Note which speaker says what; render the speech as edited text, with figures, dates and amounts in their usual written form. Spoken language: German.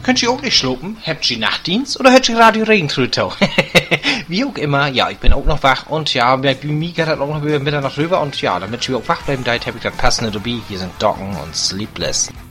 Speaker 1: Könnt ihr auch nicht schlupen? Habt ihr Nachtdienst oder hört ihr Radio Regentrütau? Wie auch immer, ja, ich bin auch noch wach und ja, bei mir geht das auch noch über Mitternacht rüber und ja, damit wir auch wach bleiben, da habe ich das passende dabei. Hier sind Docken und Sleepless.